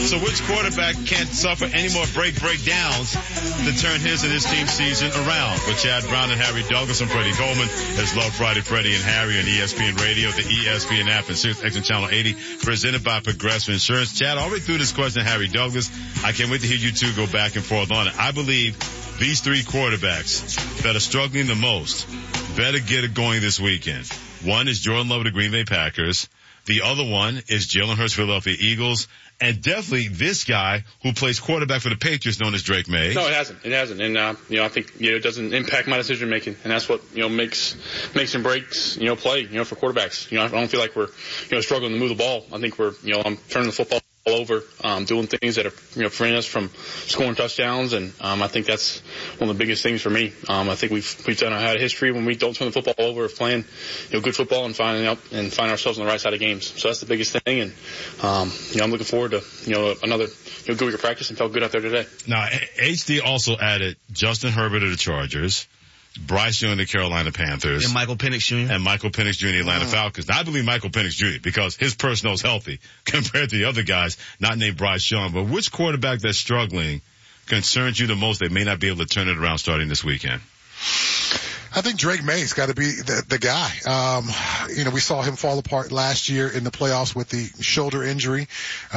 So which quarterback can't suffer any more breakdowns to turn his and his team's season around? With Chad Brown and Harry Douglas and Freddie Coleman, it's Love Friday, Freddie and Harry on ESPN Radio, the ESPN app, and Sirius XM Channel 80, presented by Progressive Insurance. Chad, already through this question, Harry Douglas, I can't wait to hear you two go back and forth on it. I believe these three quarterbacks that are struggling the most better get it going this weekend. One is Jordan Love of the Green Bay Packers. The other one is Jalen Hurts, Philadelphia Eagles. And definitely this guy who plays quarterback for the Patriots, known as Drake May. No, it hasn't. It hasn't. And, I think, it doesn't impact my decision making. And that's what, makes and breaks, play, for quarterbacks. I don't feel like we're, struggling to move the ball. I think we're, I'm turning the football all over, doing things that are, preventing us from scoring touchdowns. And, I think that's one of the biggest things for me. I think we've had a history when we don't turn the football over of playing, good football and find ourselves on the right side of games. So that's the biggest thing. And, I'm looking forward to, another, good week of practice and felt good out there today. Now, HD also added Justin Herbert of the Chargers, Bryce Young of the Carolina Panthers. And Michael Penix Jr. And Michael Penix Jr. of the Atlanta Falcons. Now, I believe Michael Penix Jr. because his personnel is healthy compared to the other guys not named Bryce Young. But which quarterback that's struggling concerns you the most that may not be able to turn it around starting this weekend? I think Drake May's got to be the guy. We saw him fall apart last year in the playoffs with the shoulder injury.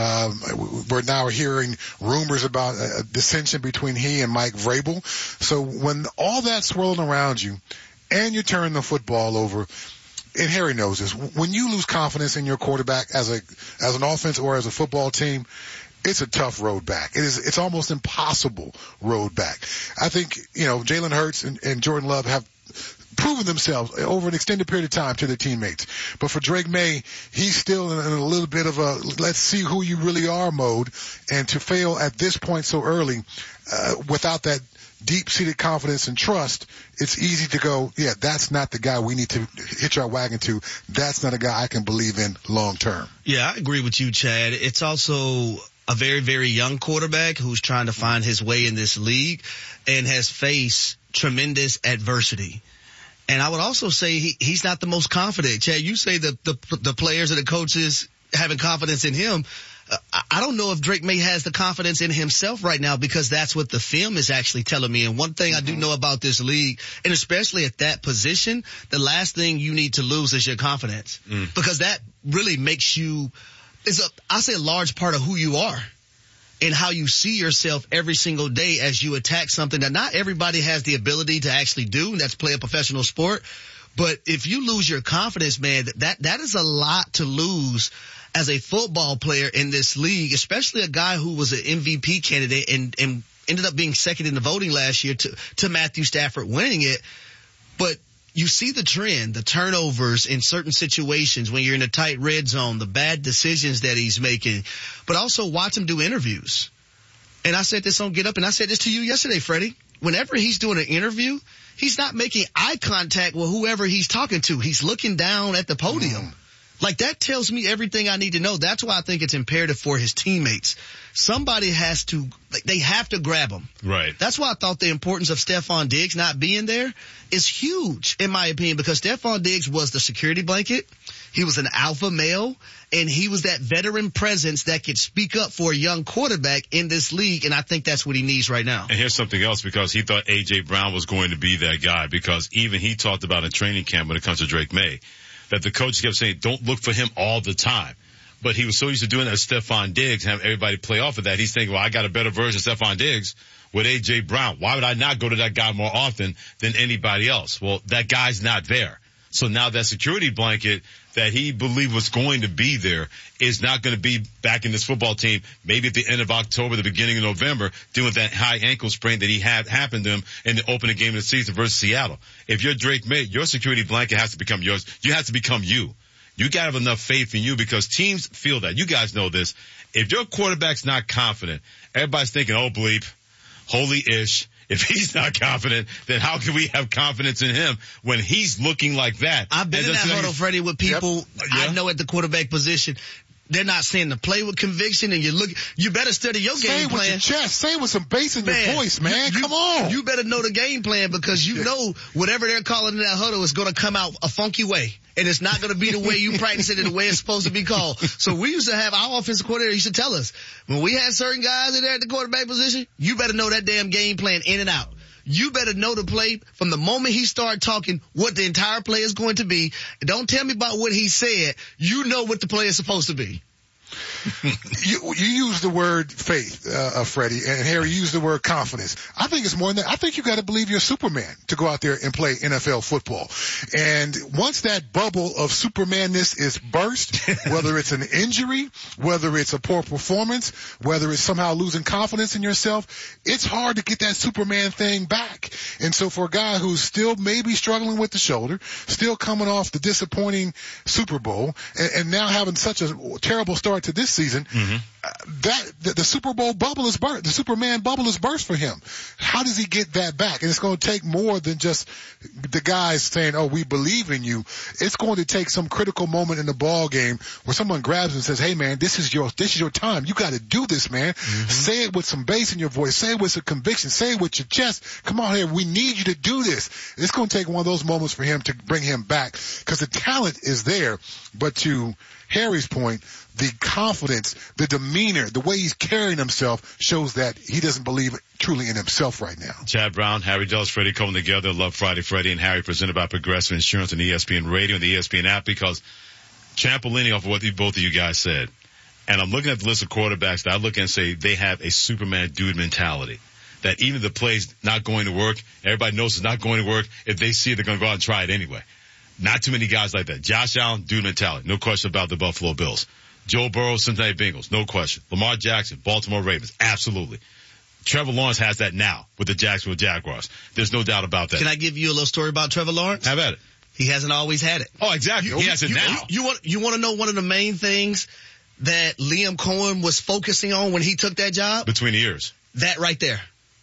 We're now hearing rumors about a dissension between he and Mike Vrabel. So when all that's swirling around you and you turn the football over, and Harry knows this, when you lose confidence in your quarterback as an offense or as a football team, it's a tough road back. It's almost impossible road back. I think, Jalen Hurts and Jordan Love have proven themselves over an extended period of time to their teammates. But for Drake May, he's still in a little bit of a let's see who you really are mode. And to fail at this point so early, without that deep-seated confidence and trust, it's easy to go, yeah, that's not the guy we need to hitch our wagon to. That's not a guy I can believe in long term. Yeah, I agree with you, Chad. It's also a very, very young quarterback who's trying to find his way in this league and has faced tremendous adversity. And I would also say he's not the most confident. Chad, you say the players and the coaches having confidence in him. I don't know if Drake May has the confidence in himself right now because that's what the film is actually telling me. And one thing I do know about this league, and especially at that position, the last thing you need to lose is your confidence. Because that really makes you, I say a large part of who you are and how you see yourself every single day as you attack something that not everybody has the ability to actually do, and that's play a professional sport. But if you lose your confidence, man, that is a lot to lose as a football player in this league, especially a guy who was an MVP candidate and ended up being second in the voting last year to Matthew Stafford winning it. But you see the trend, the turnovers in certain situations when you're in a tight red zone, the bad decisions that he's making, but also watch him do interviews. And I said this on Get Up, and I said this to you yesterday, Freddie. Whenever he's doing an interview, he's not making eye contact with whoever he's talking to. He's looking down at the podium. Like, that tells me everything I need to know. That's why I think it's imperative for his teammates. Somebody has to, they have to grab him. Right. That's why I thought the importance of Stephon Diggs not being there is huge, in my opinion, because Stephon Diggs was the security blanket. He was an alpha male, and he was that veteran presence that could speak up for a young quarterback in this league, and I think that's what he needs right now. And here's something else, because he thought A.J. Brown was going to be that guy, because even he talked about in training camp when it comes to Drake May, that the coach kept saying, don't look for him all the time. But he was so used to doing that with Stephon Diggs and having everybody play off of that. He's thinking, well, I got a better version of Stephon Diggs with A.J. Brown. Why would I not go to that guy more often than anybody else? Well, that guy's not there. So now that security blanket that he believed was going to be there is not going to be back in this football team, maybe at the end of October, the beginning of November, dealing with that high ankle sprain that he had happen to him in the opening game of the season versus Seattle. If you're Drake May, your security blanket has to become yours. You have to become you. You got to have enough faith in you, because teams feel that. You guys know this. If your quarterback's not confident, everybody's thinking, oh, bleep, holy ish. If he's not confident, then how can we have confidence in him when he's looking like that? I've been in that huddle, Freddie, with people I know at the quarterback position. They're not seeing the play with conviction, and you better study your game plan. Say it with your chest. Say it with some bass in your voice, man. Come on. You better know the game plan, because you know whatever they're calling in that huddle is going to come out a funky way. And it's not going to be the way you practice it and the way it's supposed to be called. So we used to have our offensive coordinator used to tell us, when we had certain guys in there at the quarterback position, you better know that damn game plan in and out. You better know the play from the moment he started talking, what the entire play is going to be. Don't tell me about what he said. You know what the play is supposed to be. You use the word faith, Freddie, and Harry used the word confidence. I think it's more than that. I think you got to believe you're Superman to go out there and play NFL football. And once that bubble of Supermanness is burst, whether it's an injury, whether it's a poor performance, whether it's somehow losing confidence in yourself, it's hard to get that Superman thing back. And so for a guy who's still maybe struggling with the shoulder, still coming off the disappointing Super Bowl, and now having such a terrible start to this season, the Super Bowl bubble is burst. The Superman bubble is burst for him. How does he get that back? And it's going to take more than just the guys saying, "Oh, we believe in you." It's going to take some critical moment in the ball game where someone grabs him and says, "Hey, man, this is your time. You got to do this, man." Say it with some bass in your voice. Say it with some conviction. Say it with your chest. Come on here. We need you to do this. It's going to take one of those moments for him to bring him back, because the talent is there. But to Harry's point, the confidence, the demeanor, the way he's carrying himself shows that he doesn't believe truly in himself right now. Chad Brown, Harry Dulles, Freddie coming together. Love Friday, Freddie and Harry, presented by Progressive Insurance and ESPN Radio and the ESPN app, because trampolining off of what both of you guys said. And I'm looking at the list of quarterbacks that I look and say they have a Superman dude mentality. That even if the play's not going to work, everybody knows it's not going to work. If they see it, they're going to go out and try it anyway. Not too many guys like that. Josh Allen, dude mentality. No question about the Buffalo Bills. Joe Burrow, Cincinnati Bengals. No question. Lamar Jackson, Baltimore Ravens. Absolutely. Trevor Lawrence has that now with the Jacksonville Jaguars. There's no doubt about that. Can I give you a little story about Trevor Lawrence? Have at it. He hasn't always had it. Oh, exactly. He has it now. You want to know one of the main things that Liam Cohen was focusing on when he took that job? Between the ears. That right there.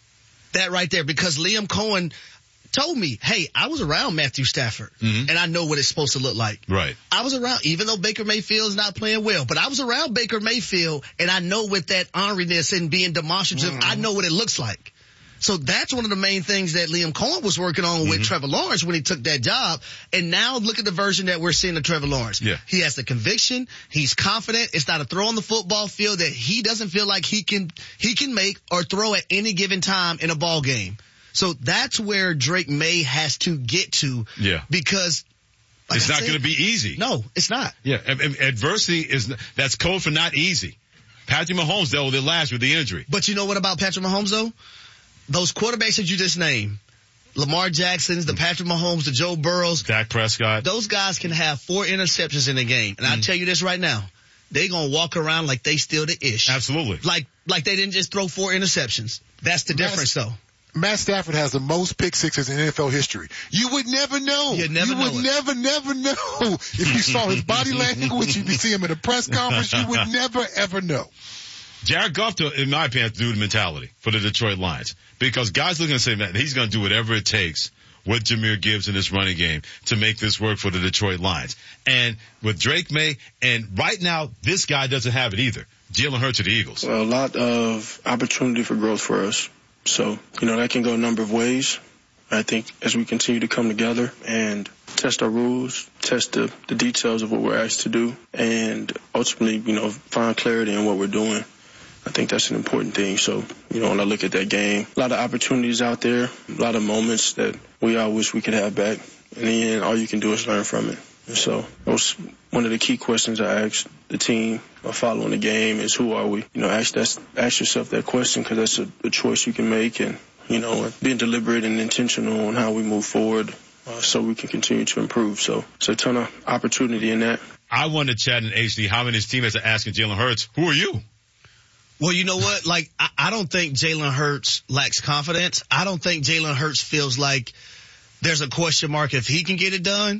Because Liam Cohen told me, hey, I was around Matthew Stafford, and I know what it's supposed to look like. Right. I was around, even though Baker Mayfield is not playing well, but I was around Baker Mayfield, and I know with that orneriness and being demonstrative, I know what it looks like. So that's one of the main things that Liam Cohen was working on with Trevor Lawrence when he took that job. And now look at the version that we're seeing of Trevor Lawrence. Yeah. He has the conviction. He's confident. It's not a throw on the football field that he doesn't feel like he can make or throw at any given time in a ball game. So that's where Drake May has to get to. Yeah. Because it's not going to be easy. No, it's not. Yeah. Adversity that's code for not easy. Patrick Mahomes dealt with it last with the injury. But you know what about Patrick Mahomes though? Those quarterbacks that you just named, Lamar Jackson's, the Patrick Mahomes, the Joe Burrows, Dak Prescott, those guys can have 4 interceptions in a game. And I tell you this right now, they're going to walk around like they still the ish. Absolutely. Like they didn't just throw 4 interceptions. That's the difference though. Matt Stafford has the most pick sixes in NFL history. You would never know. You would never know. If you saw his body language, if you see him in a press conference, you would never, ever know. Jared Goff, in my opinion, has to do the mentality for the Detroit Lions. Because guys looking and say, man, he's going to do whatever it takes with Jahmyr Gibbs in this running game to make this work for the Detroit Lions. And with Drake May, and right now, this guy doesn't have it either. Jalen Hurts to the Eagles. Well, a lot of opportunity for growth for us. So, that can go a number of ways. I think as we continue to come together and test our rules, test the details of what we're asked to do, and ultimately, find clarity in what we're doing, I think that's an important thing. So, when I look at that game, a lot of opportunities out there, a lot of moments that we all wish we could have back. In the end, all you can do is learn from it. And so that was one of the key questions I asked the team following the game is, who are we? Ask yourself that question, because that's a choice you can make, and, being deliberate and intentional on how we move forward so we can continue to improve. So it's a ton of opportunity in that. I wonder, Chad and HD, how many of his teammates are asking Jalen Hurts, who are you? Well, you know what? I don't think Jalen Hurts lacks confidence. I don't think Jalen Hurts feels like there's a question mark if he can get it done.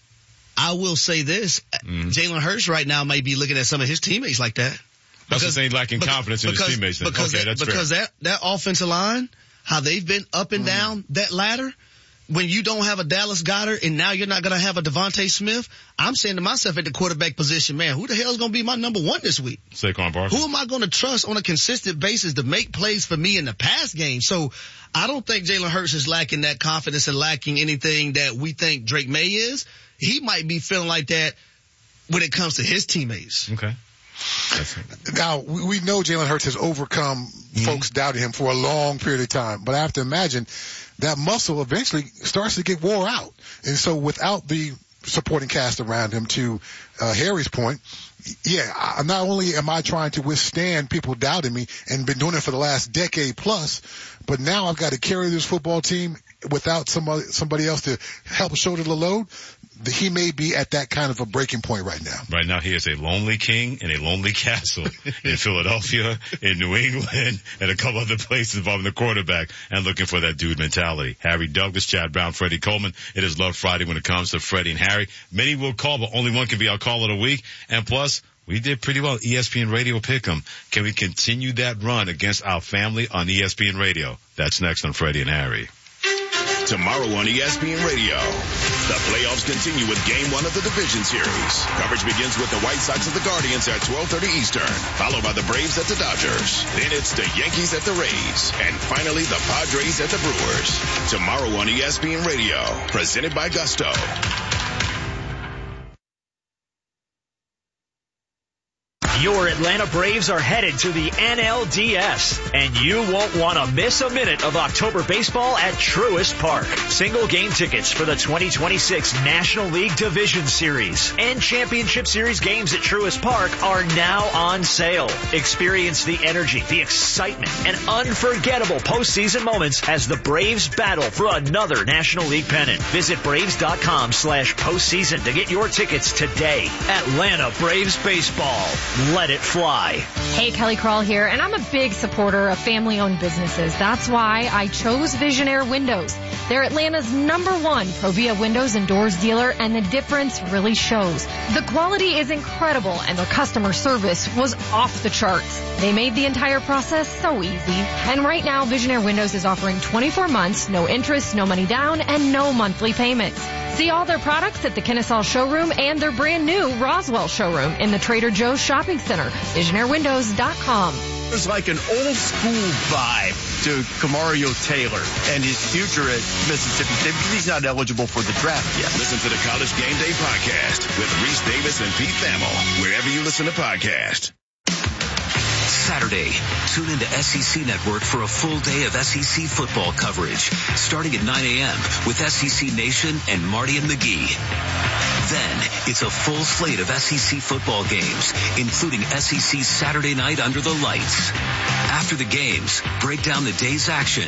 I will say this. Jalen Hurts right now may be looking at some of his teammates like that. That's the thing, lacking confidence in his teammates. Because that offensive line, how they've been up and down that ladder, when you don't have a Dallas Goedert and now you're not going to have a Devontae Smith, I'm saying to myself at the quarterback position, man, who the hell is going to be my number one this week? Saquon Barkley. Who am I going to trust on a consistent basis to make plays for me in the pass game? So I don't think Jalen Hurts is lacking that confidence and lacking anything that we think Drake May is. He might be feeling like that when it comes to his teammates. Okay. Now, we know Jalen Hurts has overcome folks doubting him for a long period of time, but I have to imagine that muscle eventually starts to get wore out. And so without the supporting cast around him, to Harry's point, not only am I trying to withstand people doubting me and been doing it for the last decade plus, but now I've got to carry this football team without somebody else to help shoulder the load. He may be at that kind of a breaking point right now. Right now, he is a lonely king in a lonely castle in Philadelphia, in New England, and a couple other places involving the quarterback and looking for that dude mentality. Harry Douglas, Chad Brown, Freddie Coleman. It is Love Friday when it comes to Freddie and Harry. Many will call, but only one can be our call of the week. And plus, we did pretty well. ESPN Radio Pick'em. Can we continue that run against our family on ESPN Radio? That's next on Freddie and Harry. Tomorrow on ESPN Radio, the playoffs continue with Game 1 of the Division Series. Coverage begins with the White Sox at the Guardians at 12:30 Eastern, followed by the Braves at the Dodgers. Then it's the Yankees at the Rays, and finally the Padres at the Brewers. Tomorrow on ESPN Radio, presented by Gusto. Your Atlanta Braves are headed to the NLDS, and you won't want to miss a minute of October baseball at Truist Park. Single game tickets for the 2026 National League Division Series and Championship Series games at Truist Park are now on sale. Experience the energy, the excitement, and unforgettable postseason moments as the Braves battle for another National League pennant. Visit Braves.com/postseason to get your tickets today. Atlanta Braves Baseball. Let it fly. Hey, Kelly Crawl here, and I'm a big supporter of family-owned businesses. That's why I chose Visionaire Windows. They're Atlanta's #1 Provia windows and doors dealer, and the difference really shows. The quality is incredible, and their customer service was off the charts. They made the entire process so easy. And right now, Visionaire Windows is offering 24 months, no interest, no money down, and no monthly payments. See all their products at the Kennesaw Showroom and their brand new Roswell Showroom in the Trader Joe's Shopping Center. VisionaireWindows.com. There's like an old school vibe to Kamario Taylor and his future at Mississippi State because he's not eligible for the draft yet. Listen to the College Game Day podcast with Reese Davis and Pete Thamel, wherever you listen to podcasts. Saturday, tune into SEC Network for a full day of SEC football coverage, starting at 9 a.m. with SEC Nation and Marty and McGee. Then, it's a full slate of SEC football games, including SEC Saturday Night Under the Lights. After the games, break down the day's action